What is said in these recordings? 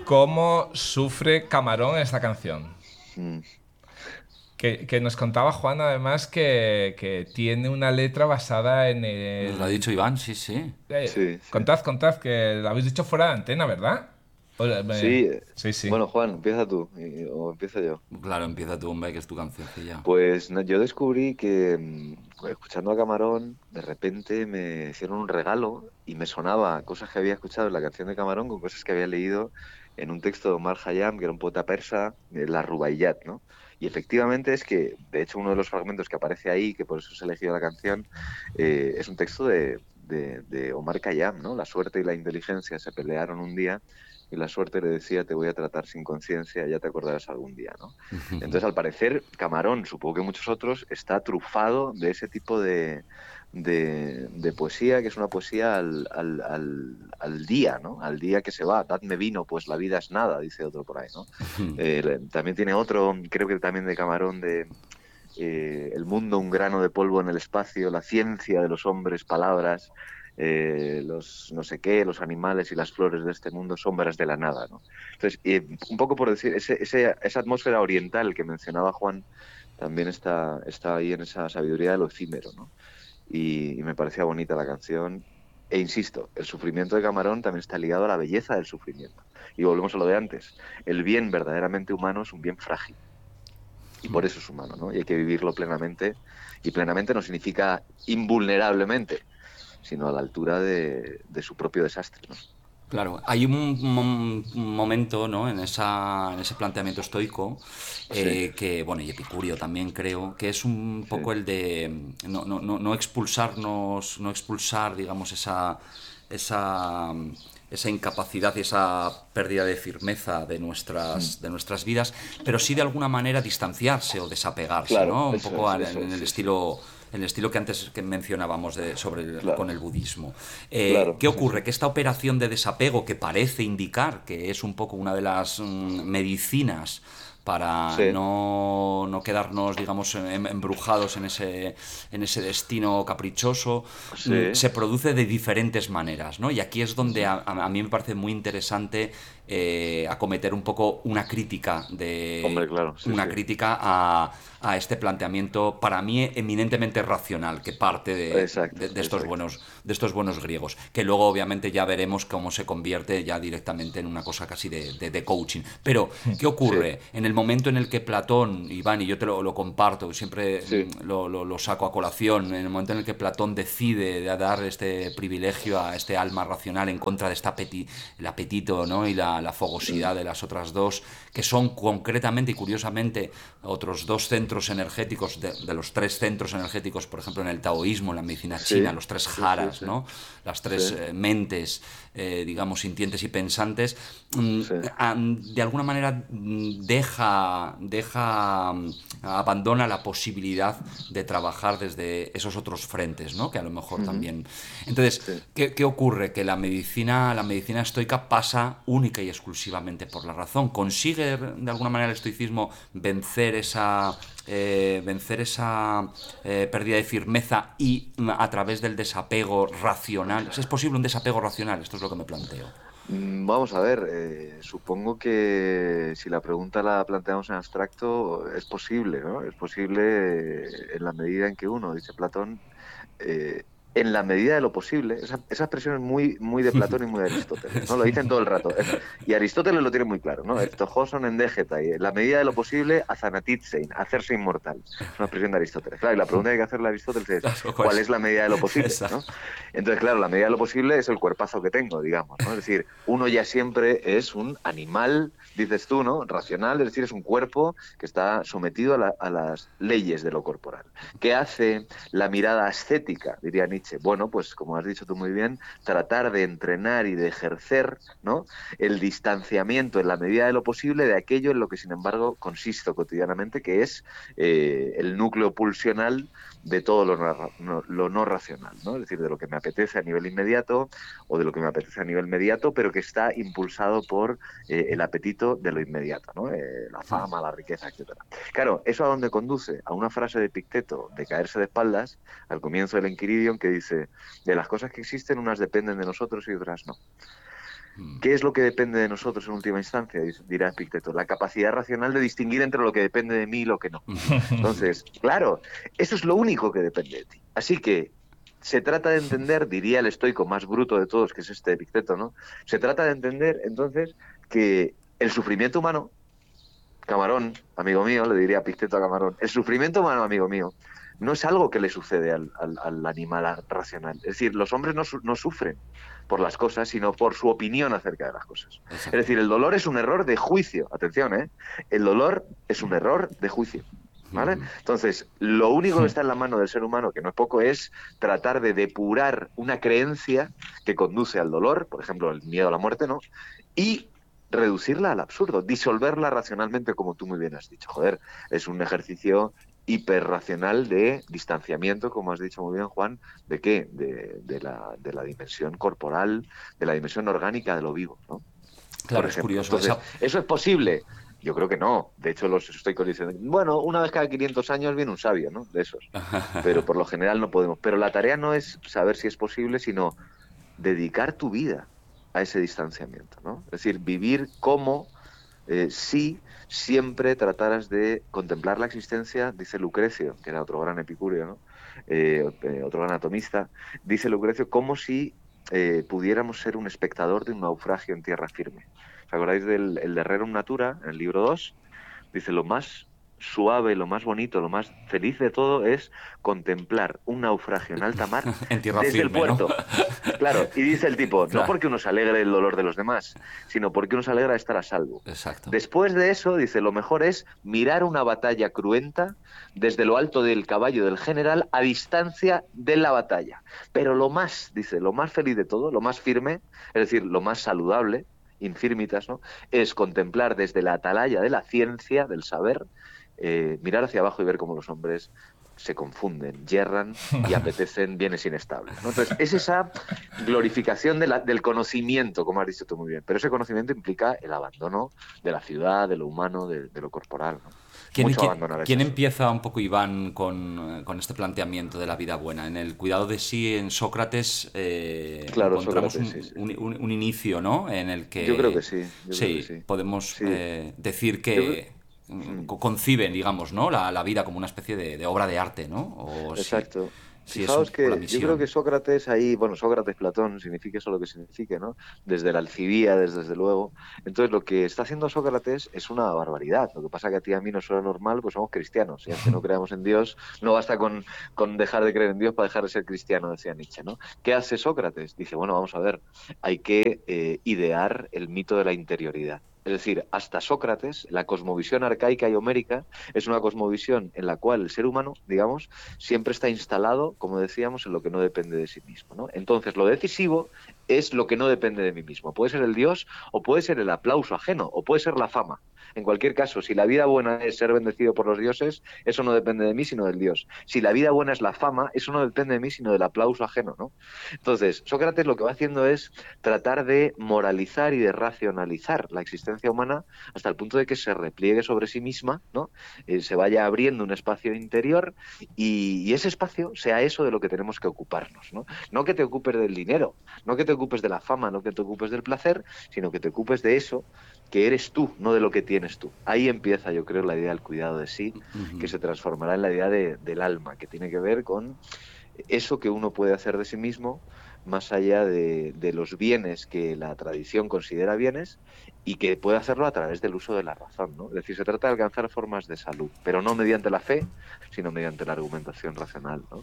cómo sufre Camarón en esta canción. Mm. Que nos contaba Juan, además, que tiene una letra basada en Nos lo ha el... dicho Iván, sí, sí. Sí, sí. contad, que lo habéis dicho fuera de antena, ¿verdad? Sí, Sí, sí. bueno, Juan, empieza tú o empiezo yo. Claro, empieza tú, hombre, que es tu cancioncilla. Pues yo descubrí que escuchando a Camarón, de repente me hicieron un regalo y me sonaba cosas que había escuchado en la canción de Camarón con cosas que había leído en un texto de Omar Khayyam, que era un poeta persa, la Rubaiyat, ¿no? Y efectivamente es que, de hecho, uno de los fragmentos que aparece ahí, que por eso se ha elegido la canción, es un texto de Omar Khayyam, ¿no? La suerte y la inteligencia se pelearon un día y la suerte le decía, te voy a tratar sin conciencia, ya te acordarás algún día, ¿no? Entonces, al parecer, Camarón, supongo que muchos otros, está trufado de ese tipo de poesía, que es una poesía al día, ¿no? Al día que se va. Dadme vino, pues la vida es nada, dice otro por ahí, ¿no? También tiene otro, creo que también de Camarón, de el mundo un grano de polvo en el espacio, la ciencia de los hombres, palabras, los no sé qué, los animales y las flores de este mundo, sombras de la nada, ¿no? Entonces, un poco por decir, esa atmósfera oriental que mencionaba Juan también está ahí en esa sabiduría de lo efímero, ¿no? Y me parecía bonita la canción. E insisto, el sufrimiento de Camarón también está ligado a la belleza del sufrimiento. Y volvemos a lo de antes. El bien verdaderamente humano es un bien frágil y por eso es humano, ¿no? Y hay que vivirlo plenamente. Y plenamente no significa invulnerablemente, sino a la altura de su propio desastre, ¿no? Claro, hay un momento, ¿no? En ese planteamiento estoico Sí, bueno, y epicurio también creo, que es un sí. poco el de no expulsarnos, no expulsar, digamos, esa, esa incapacidad y esa pérdida de firmeza Mm. de nuestras vidas, pero sí de alguna manera distanciarse o desapegarse, Claro, ¿no? Un poco eso en es, el sí, sí. estilo que antes que mencionábamos con Claro, el budismo. claro, ¿Qué sí, sí. ocurre? Que esta operación de desapego, que parece indicar que es un poco una de las medicinas para Sí, no quedarnos, digamos, embrujados en ese destino caprichoso, sí. se produce de diferentes maneras, ¿no? Y aquí es donde Ujú. a mí me parece muy interesante acometer un poco Hombre, claro, sí, una sí. crítica a este planteamiento para mí eminentemente racional que parte Exacto, exacto. de estos buenos griegos, que luego obviamente ya veremos cómo se convierte ya directamente en una cosa casi de coaching. Pero, ¿qué Sí, ocurre? En el momento en el que Platón, Iván, y yo te lo comparto, siempre sí. lo saco a colación, en el momento en el que Platón decide de dar este privilegio a este alma racional en contra de el apetito, ¿no? Y la Mm, fogosidad de las otras dos, que son concretamente y curiosamente otros dos centros energéticos de los tres centros energéticos, por ejemplo, en el taoísmo, en la medicina china, sí, los tres sí, sí, jaras, sí. ¿no? Las Sí, tres mentes, digamos, sintientes y pensantes, sí. de alguna manera abandona la posibilidad de trabajar desde esos otros frentes, ¿no? Que a lo mejor Ujú. también. Entonces, Sí. ¿qué ocurre? Que la medicina estoica pasa única y exclusivamente por la razón. Consigue de alguna manera el estoicismo vencer esa pérdida de firmeza y a través del desapego racional. ¿Es posible un desapego racional? Esto es lo que me planteo. Vamos a ver, supongo que si la pregunta la planteamos en abstracto, es posible, ¿no? Es posible en la medida en que uno, dice Platón, eh, en la medida de lo posible, esa expresión es muy, muy de Platón y muy de Aristóteles, ¿no? Lo dicen todo el rato. Y Aristóteles lo tiene muy claro, ¿no? Eftojoson endégeta, en la medida de lo posible, azanatitsein, hacerse inmortal. Es una expresión de Aristóteles. Claro, y la pregunta que hay que hacerle a Aristóteles es, Claro, ¿cuál pues, es la medida de lo posible, ¿no? exacto. Entonces, claro, la medida de lo posible es el cuerpazo que tengo, digamos, ¿no? Es decir, uno ya siempre es un animal, dices tú, ¿no? Racional, es decir, es un cuerpo que está sometido a las leyes de lo corporal. ¿Qué hace la mirada ascética, diría Nietzsche? Bueno, pues como has dicho tú muy bien, tratar de entrenar y de ejercer, ¿no? El distanciamiento en la medida de lo posible de aquello en lo que, sin embargo, consisto cotidianamente, que es el núcleo pulsional de todo lo no racional, ¿no? Es decir, de lo que me apetece a nivel inmediato o de lo que me apetece a nivel mediato, pero que está impulsado por el apetito de lo inmediato, ¿no? La fama, la riqueza, etcétera. Claro, ¿eso a dónde conduce? A una frase de Epicteto de caerse de espaldas al comienzo del Enquiridion que dice, de las cosas que existen, unas dependen de nosotros y otras no. ¿Qué es lo que depende de nosotros en última instancia? Dirá Epicteto. La capacidad racional de distinguir entre lo que depende de mí y lo que no. Entonces, claro, eso es lo único que depende de ti. Así que se trata de entender, diría el estoico más bruto de todos, que es este Epicteto, ¿no? Se trata de entender, entonces, que el sufrimiento humano, Camarón, amigo mío, le diría Epicteto a Camarón, el sufrimiento humano, amigo mío, no es algo que le sucede al animal racional. Es decir, los hombres no sufren por las cosas, sino por su opinión acerca de las cosas. Exacto. Es decir, el dolor es un error de juicio. Atención, ¿eh? El dolor es un error de juicio. ¿Vale? Entonces, lo único que está en la mano del ser humano, que no es poco, es tratar de depurar una creencia que conduce al dolor, por ejemplo, el miedo a la muerte, ¿no? Y reducirla al absurdo, disolverla racionalmente, como tú muy bien has dicho. Joder, es un ejercicio hiperracional de distanciamiento, como has dicho muy bien, Juan, ¿de qué? De la dimensión corporal, de la dimensión orgánica de lo vivo, ¿no? Claro, Por es ejemplo. curioso. Entonces, ¿eso es posible? Yo creo que no. De hecho, los estoicos dicen, bueno, una vez cada 500 años viene un sabio, ¿no? De esos. Pero por lo general no podemos. Pero la tarea no es saber si es posible, sino dedicar tu vida a ese distanciamiento, ¿no? Es decir, vivir como si siempre trataras de contemplar la existencia, dice Lucrecio, que era otro gran epicúreo, ¿no? Otro gran atomista, dice Lucrecio, como si pudiéramos ser un espectador de un naufragio en tierra firme. ¿Os acordáis del el de Rerum Natura, en el libro 2? Dice, lo más suave, lo más bonito, lo más feliz de todo es contemplar un naufragio en alta mar En tierra desde el firme, ¿no? puerto. Claro, y dice el tipo, no Claro. porque uno se alegre del dolor de los demás, sino porque uno se alegra de estar a salvo. Exacto. Después de eso, dice, lo mejor es mirar una batalla cruenta desde lo alto del caballo del general a distancia de la batalla. Pero lo más, dice, lo más feliz de todo, lo más firme, es decir, lo más saludable, infirmitas, ¿no? Es contemplar desde la atalaya de la ciencia, del saber, mirar hacia abajo y ver cómo los hombres se confunden, yerran y apetecen bienes inestables, ¿no? Entonces, es esa glorificación del conocimiento, como has dicho tú muy bien, pero ese conocimiento implica el abandono de la ciudad, de lo humano, de lo corporal, ¿no? Mucho abandonar ¿Quién eso. empieza un poco, Iván, con este planteamiento de la vida buena? En el cuidado de sí, en Sócrates, Claro, encontramos Sócrates, sí. un inicio, ¿no? En el que Yo creo que sí, yo creo que sí, sí. podemos Sí. decir Yo creo- que conciben, digamos, ¿no? La vida como una especie de obra de arte, ¿no? O Exacto. si es un Fijaos poco la que yo creo misión. que Sócrates ahí, bueno, Sócrates, Platón, signifique eso lo que signifique, ¿no? Desde la Alcibíades, desde luego. Entonces, lo que está haciendo Sócrates es una barbaridad. Lo que pasa que a ti y a mí no suena normal, pues somos cristianos. Y aunque no creamos en Dios, no basta con dejar de creer en Dios para dejar de ser cristiano, decía Nietzsche, ¿no? ¿Qué hace Sócrates? Dice, bueno, vamos a ver, hay que idear el mito de la interioridad. Es decir, hasta Sócrates, la cosmovisión arcaica y homérica es una cosmovisión en la cual el ser humano, digamos, siempre está instalado, como decíamos, en lo que no depende de sí mismo, ¿no? Entonces, lo decisivo es lo que no depende de mí mismo. Puede ser el Dios, o puede ser el aplauso ajeno, o puede ser la fama. En cualquier caso, si la vida buena es ser bendecido por los dioses, eso no depende de mí, sino del Dios. Si la vida buena es la fama, eso no depende de mí, sino del aplauso ajeno, ¿no? Entonces, Sócrates lo que va haciendo es tratar de moralizar y de racionalizar la existencia humana hasta el punto de que se repliegue sobre sí misma, ¿no? Se vaya abriendo un espacio interior y ese espacio sea eso de lo que tenemos que ocuparnos, ¿no? No que te ocupes del dinero, no que te ocupes de la fama, no que te ocupes del placer, sino que te ocupes de eso que eres tú, no de lo que tienes tú. Ahí empieza, yo creo, la idea del cuidado de sí, que se transformará en la idea del alma, que tiene que ver con eso que uno puede hacer de sí mismo, más allá de los bienes que la tradición considera bienes y que puede hacerlo a través del uso de la razón, ¿no? Es decir, se trata de alcanzar formas de salud, pero no mediante la fe, sino mediante la argumentación racional, ¿no?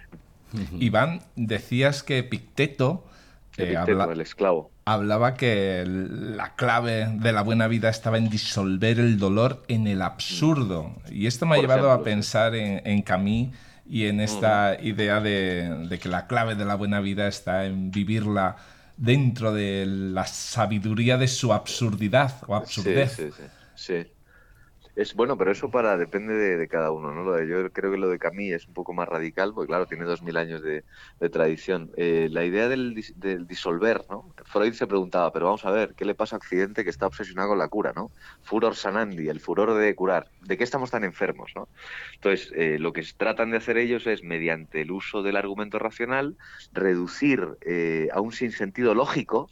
Iván, decías que Epicteto Epicteto, el esclavo. hablaba que la clave de la buena vida estaba en disolver el dolor en el absurdo. Y esto me ha Por llevado ejemplo, a pensar en Camus y en esta idea de que la clave de la buena vida está en vivirla dentro de la sabiduría de su absurdidad o Sí, absurdez. sí, sí, sí. Es bueno, pero eso depende de cada uno, ¿no? Yo creo que lo de Camus es un poco más radical, porque claro, tiene 2000 años de tradición. La idea del disolver, ¿no? Freud se preguntaba, pero vamos a ver, ¿qué le pasa a Occidente que está obsesionado con la cura, ¿no? Furor sanandi, el furor de curar. ¿De qué estamos tan enfermos, no? Entonces, lo que tratan de hacer ellos es, mediante el uso del argumento racional, reducir a un sinsentido lógico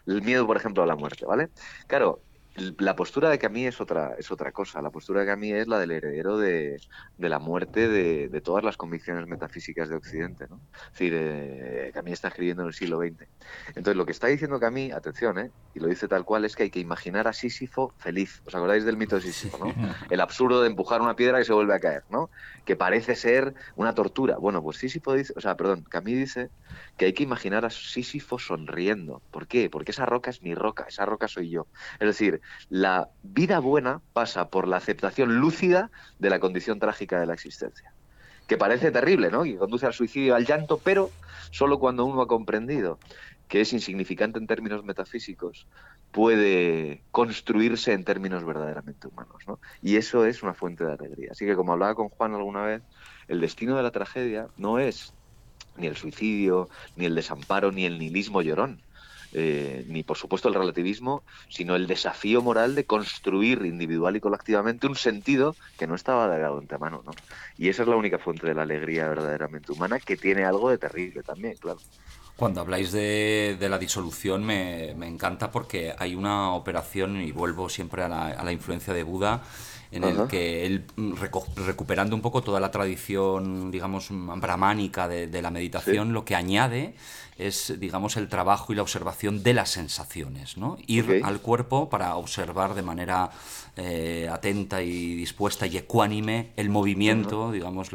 el miedo, por ejemplo, a la muerte, ¿vale? Claro, la postura de Camus es otra cosa. La postura de Camus es la del heredero de la muerte de todas las convicciones metafísicas de Occidente, ¿no? Es decir, Camus está escribiendo en el siglo XX. Entonces, lo que está diciendo Camus, atención, y lo dice tal cual, es que hay que imaginar a Sísifo feliz. ¿Os acordáis del mito de Sísifo, no? El absurdo de empujar una piedra que se vuelve a caer, ¿no? Que parece ser una tortura. Bueno, pues Sísifo dice, Camus dice que hay que imaginar a Sísifo sonriendo. ¿Por qué? Porque esa roca es mi roca, esa roca soy yo. Es decir, la vida buena pasa por la aceptación lúcida de la condición trágica de la existencia. Que parece terrible, ¿no? Que conduce al suicidio, al llanto, pero solo cuando uno ha comprendido que es insignificante en términos metafísicos, puede construirse en términos verdaderamente humanos, ¿no? Y eso es una fuente de alegría. Así que, como hablaba con Juan alguna vez, el destino de la tragedia no es ni el suicidio, ni el desamparo, ni el nihilismo llorón, ni por supuesto el relativismo, sino el desafío moral de construir individual y colectivamente un sentido que no estaba dado de antemano, ¿no? Y esa es la única fuente de la alegría verdaderamente humana, que tiene algo de terrible también, claro. Cuando habláis de la disolución me encanta porque hay una operación, y vuelvo siempre a la influencia de Buda, en el que él, recuperando un poco toda la tradición, digamos, brahmánica de la meditación, lo que añade es, digamos, el trabajo y la observación de las sensaciones, ¿no? Ir al cuerpo para observar de manera atenta y dispuesta y ecuánime el movimiento, digamos,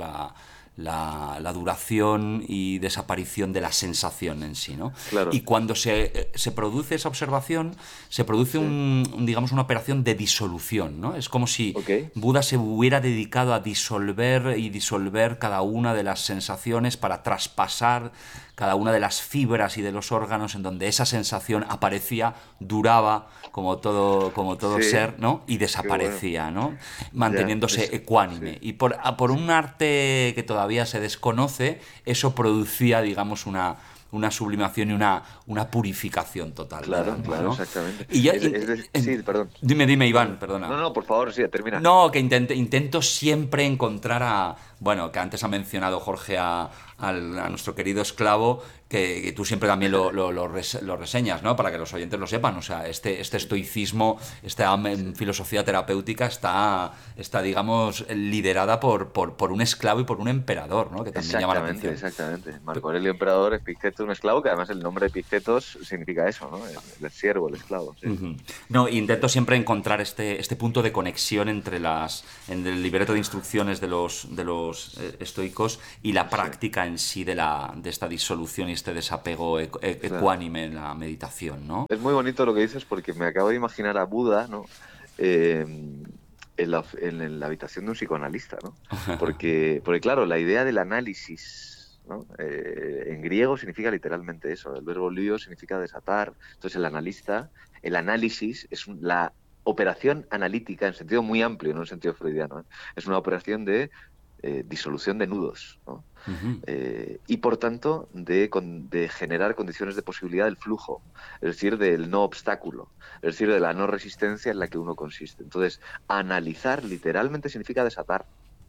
la duración y desaparición de la sensación en sí, ¿no? Claro. Y cuando se produce esa observación, se produce digamos, una operación de disolución, ¿no? Es como si Buda se hubiera dedicado a disolver cada una de las sensaciones para traspasar cada una de las fibras y de los órganos en donde esa sensación aparecía, duraba como todo ser, ¿no? Y desaparecía, ¿no? Manteniéndose ecuánime. Y por un arte que todavía se desconoce, eso producía, digamos, una sublimación y una purificación total. Claro, ¿no? claro, exactamente. Y ya, sí, perdón. Dime, Iván, perdona. No, por favor, sí, termina. No, que intento siempre encontrar bueno, que antes ha mencionado Jorge a nuestro querido esclavo, que tú siempre también lo reseñas, ¿no? Para que los oyentes lo sepan. O sea, este estoicismo, esta filosofía terapéutica está digamos, liderada por un esclavo y por un emperador, ¿no? Que también llama la atención. Exactamente. Marco Aurelio Emperador, Epicteto, un esclavo, que además el nombre Epictetos significa eso, ¿no? El siervo, el esclavo. Sí. No, intento siempre encontrar este punto de conexión en el libreto de instrucciones de los estoicos y la práctica en sí de esta disolución y este desapego ecuánime en la meditación, ¿no? Es muy bonito lo que dices, porque me acabo de imaginar a Buda, ¿no? En la habitación de un psicoanalista, ¿no? Porque claro, la idea del análisis, ¿no? En griego significa literalmente eso. El verbo lio significa desatar. Entonces el análisis es la operación analítica en sentido muy amplio, no en sentido freudiano, ¿eh? Es una operación de disolución de nudos, ¿no? Y por tanto de generar condiciones de posibilidad del flujo, es decir, del no obstáculo, es decir, de la no resistencia en la que uno consiste. Entonces, analizar literalmente significa desatar.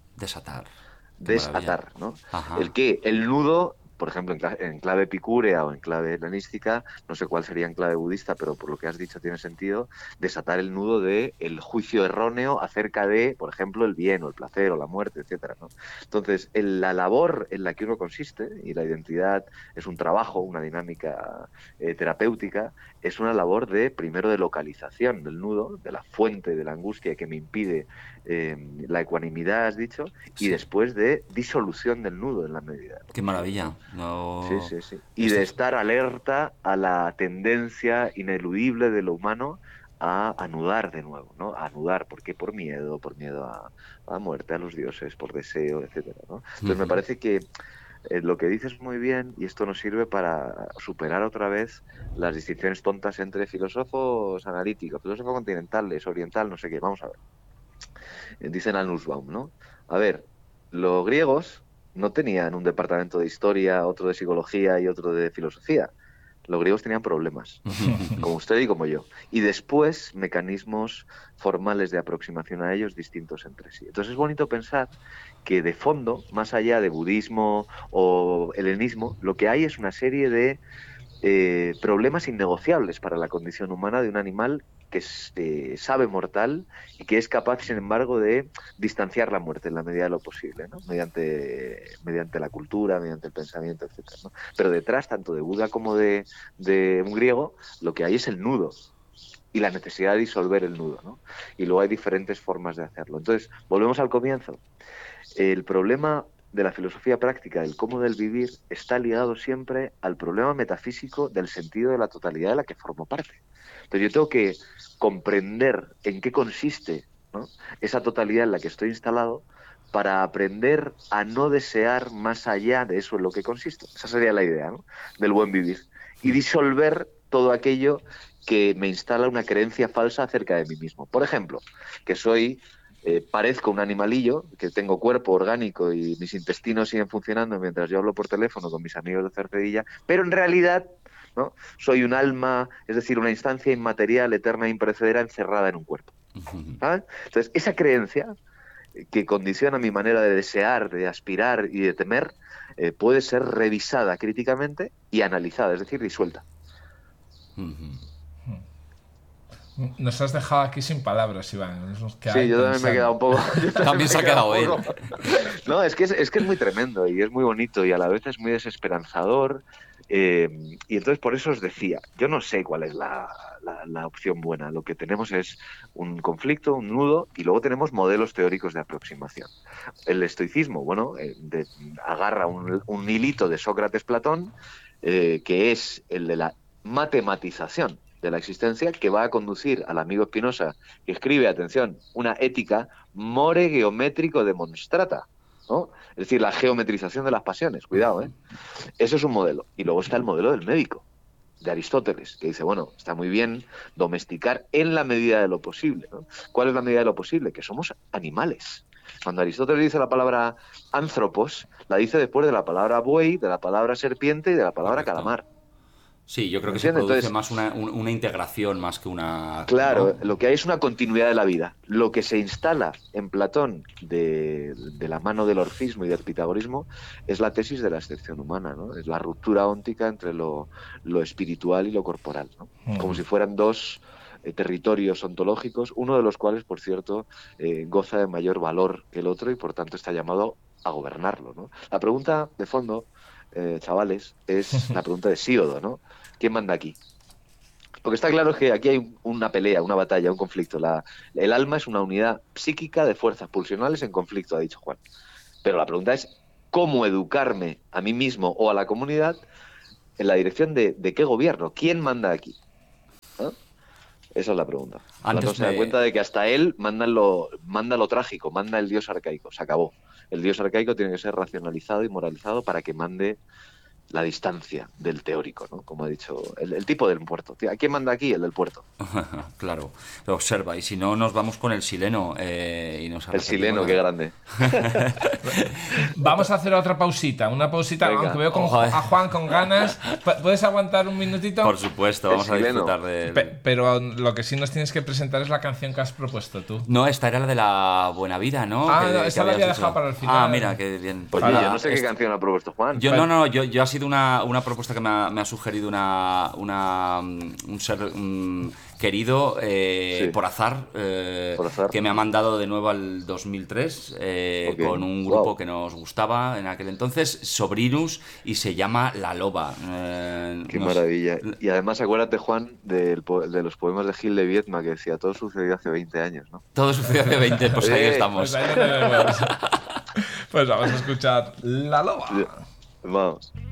Desatar, ¿no? Ajá. El nudo, por ejemplo, en clave epicúrea o en clave helenística, no sé cuál sería en clave budista, pero por lo que has dicho tiene sentido, desatar el nudo de el juicio erróneo acerca de, por ejemplo, el bien o el placer o la muerte, etcétera, ¿no? Entonces, la labor en la que uno consiste, y la identidad es un trabajo, una dinámica terapéutica, es una labor primero de localización del nudo, de la fuente de la angustia que me impide la ecuanimidad, has dicho, y después de disolución del nudo en la medida. ¡Qué maravilla! No... Sí. Y de estar alerta a la tendencia ineludible de lo humano a anudar de nuevo, ¿no? A anudar, ¿por qué? Por miedo a la muerte, a los dioses, por deseo, etcétera, ¿no? Entonces me parece que lo que dices muy bien, y esto nos sirve para superar otra vez las distinciones tontas entre filósofos analíticos, filósofos continentales, oriental, no sé qué. Vamos a ver. Dicen al Nussbaum, ¿no? A ver, los griegos no tenían un departamento de historia, otro de psicología y otro de filosofía. Los griegos tenían problemas, como usted y como yo. Y después, mecanismos formales de aproximación a ellos distintos entre sí. Entonces es bonito pensar que de fondo, más allá de budismo o helenismo, lo que hay es una serie de problemas innegociables para la condición humana de un animal que sabe mortal y que es capaz, sin embargo, de distanciar la muerte en la medida de lo posible, ¿no? mediante la cultura, mediante el pensamiento, etcétera, ¿no? Pero detrás, tanto de Buda como de un griego, lo que hay es el nudo y la necesidad de disolver el nudo, ¿no? Y luego hay diferentes formas de hacerlo. Entonces, volvemos al comienzo. El problema de la filosofía práctica, del cómo del vivir, está ligado siempre al problema metafísico del sentido de la totalidad de la que formo parte. Entonces yo tengo que comprender en qué consiste, ¿no?, esa totalidad en la que estoy instalado para aprender a no desear más allá de eso en lo que consiste. Esa sería la idea, ¿no?, del buen vivir. Y disolver todo aquello que me instala una creencia falsa acerca de mí mismo. Por ejemplo, que parezco un animalillo, que tengo cuerpo orgánico y mis intestinos siguen funcionando mientras yo hablo por teléfono con mis amigos de Cercedilla, pero en realidad, ¿no?, soy un alma, es decir, una instancia inmaterial, eterna e imperecedera encerrada en un cuerpo. ¿Sabes? Entonces, esa creencia que condiciona mi manera de desear, de aspirar y de temer, puede ser revisada críticamente y analizada, es decir, disuelta. Nos has dejado aquí sin palabras, Iván. Sí, yo también me he quedado un poco... También se ha quedado él. No, es que es muy tremendo y es muy bonito y a la vez es muy desesperanzador. Y entonces por eso os decía, yo no sé cuál es la opción buena. Lo que tenemos es un conflicto, un nudo, y luego tenemos modelos teóricos de aproximación. El estoicismo, bueno, agarra un hilito de Sócrates-Platón, que es el de la matematización de la existencia, que va a conducir al amigo Spinoza, que escribe, atención, una ética more geométrico demonstrata, ¿no? Es decir, la geometrización de las pasiones, cuidado, ¿eh? Eso es un modelo. Y luego está el modelo del médico, de Aristóteles, que dice, bueno, está muy bien domesticar en la medida de lo posible, ¿no? ¿Cuál es la medida de lo posible? Que somos animales. Cuando Aristóteles dice la palabra anthropos, la dice después de la palabra buey, de la palabra serpiente y de la palabra calamar. Sí, yo creo que se produce más una integración más que una... Claro, ¿no? Lo que hay es una continuidad de la vida. Lo que se instala en Platón de la mano del orfismo y del pitagorismo es la tesis de la excepción humana, ¿no? Es la ruptura óntica entre lo espiritual y lo corporal, ¿no? Como si fueran dos territorios ontológicos, uno de los cuales, por cierto, goza de mayor valor que el otro y por tanto está llamado a gobernarlo, ¿no? La pregunta de fondo, chavales, es la pregunta de Síodo, ¿no? ¿Quién manda aquí? Lo que está claro es que aquí hay una pelea, una batalla, un conflicto. El alma es una unidad psíquica de fuerzas pulsionales en conflicto, ha dicho Juan. Pero la pregunta es cómo educarme a mí mismo o a la comunidad en la dirección de qué gobierno. ¿Quién manda aquí? ¿No? Esa es la pregunta. Antes se da cuenta de que hasta él manda lo trágico, manda el dios arcaico. Se acabó. El dios arcaico tiene que ser racionalizado y moralizado para que mande la distancia del teórico, ¿no? Como ha dicho el tipo del puerto. ¿A quién manda aquí? El del puerto. Claro, observa. Y si no, nos vamos con el sileno. El sileno, qué grande. Vamos a hacer otra pausita. Una pausita, venga, aunque veo a Juan con ganas. ¿Puedes aguantar un minutito? Por supuesto, vamos a disfrutar de... Pero lo que sí nos tienes que presentar es la canción que has propuesto tú. No, esta era la de la Buena Vida, ¿no? Esta la había dejado para el final. Ah, mira, qué bien. Pues yo no sé qué canción ha propuesto Juan. Yo ha sido una propuesta que me ha sugerido un ser querido sí. por azar, que me ha mandado de nuevo al 2003 con un grupo que nos gustaba en aquel entonces, Sobrinus, y se llama La Loba. Qué maravilla. Y además acuérdate, Juan, de los poemas de Gil de Viedma, que decía, todo sucedió hace 20 años, ¿no? Todo sucedió hace 20, pues ahí estamos. Pues vamos a escuchar La Loba. Vamos.